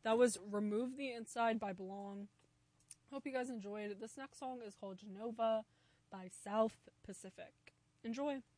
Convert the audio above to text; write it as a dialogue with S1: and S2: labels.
S1: That was Remove the Inside by Belong. Hope you guys enjoyed. This next song is called Genova by South Pacific. Enjoy.